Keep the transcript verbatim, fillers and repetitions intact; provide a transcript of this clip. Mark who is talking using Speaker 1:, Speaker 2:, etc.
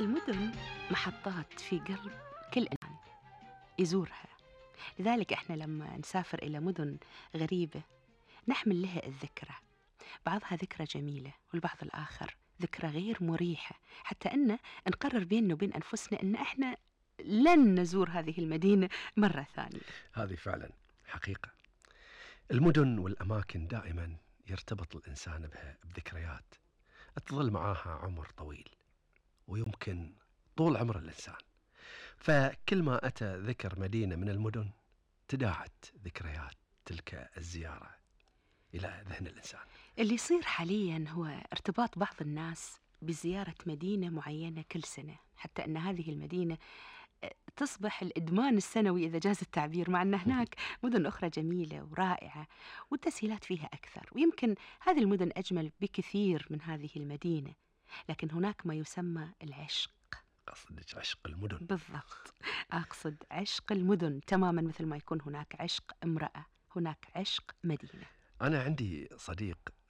Speaker 1: المدن محطات في قلب كل إنسان يزورها. لذلك إحنا لما نسافر إلى مدن غريبة نحمل لها الذكرى، بعضها ذكرى جميلة والبعض الآخر ذكرى غير مريحة، حتى أن نقرر بيننا وبين أنفسنا أن إحنا لن نزور هذه المدينة مرة ثانية.
Speaker 2: هذه فعلا حقيقة. المدن والأماكن دائما يرتبط الإنسان بها بذكريات تظل معاها عمر طويل، ويمكن طول عمر الإنسان. فكل ما أتى ذكر مدينة من المدن تداعت ذكريات تلك الزيارة إلى ذهن الإنسان.
Speaker 1: اللي يصير حاليا هو ارتباط بعض الناس بزيارة مدينة معينة كل سنة، حتى أن هذه المدينة تصبح الإدمان السنوي إذا جاز التعبير، مع أن هناك مدن أخرى جميلة ورائعة والتسهيلات فيها أكثر، ويمكن هذه المدن أجمل بكثير من هذه المدينة، لكن هناك ما يسمى العشق.
Speaker 2: قصدك عشق المدن؟
Speaker 1: بالضبط، أقصد عشق المدن تماما، مثل ما يكون هناك عشق امرأة هناك عشق مدينة.
Speaker 2: أنا عندي صديق